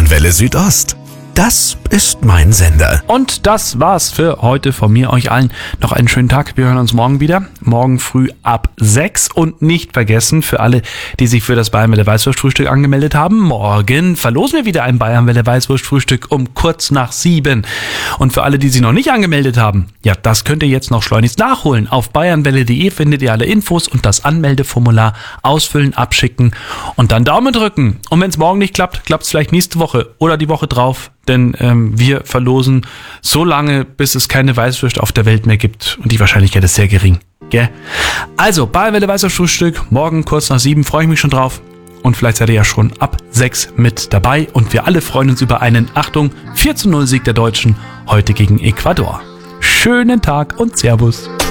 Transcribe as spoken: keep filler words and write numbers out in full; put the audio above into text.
Bayernwelle Südost. Das ist mein Sender. Und das war's für heute von mir, euch allen. Noch einen schönen Tag. Wir hören uns morgen wieder. Morgen früh ab sechs. Und nicht vergessen, für alle, die sich für das Bayernwelle Weißwurstfrühstück angemeldet haben, morgen verlosen wir wieder ein Bayernwelle Weißwurstfrühstück um kurz nach sieben. Und für alle, die sich noch nicht angemeldet haben, ja, das könnt ihr jetzt noch schleunigst nachholen. Auf bayernwelle punkt de findet ihr alle Infos und das Anmeldeformular ausfüllen, abschicken und dann Daumen drücken. Und wenn es morgen nicht klappt, klappt es vielleicht nächste Woche oder die Woche drauf. Denn ähm, wir verlosen so lange, bis es keine Weißwürste auf der Welt mehr gibt. Und die Wahrscheinlichkeit ist sehr gering. Gell? Also, Bayernwelle Weißwurstfrühstück, morgen kurz nach sieben, freue ich mich schon drauf. Und vielleicht seid ihr ja schon ab sechs mit dabei. Und wir alle freuen uns über einen, Achtung, vier zu null Sieg der Deutschen heute gegen Ecuador. Schönen Tag und Servus.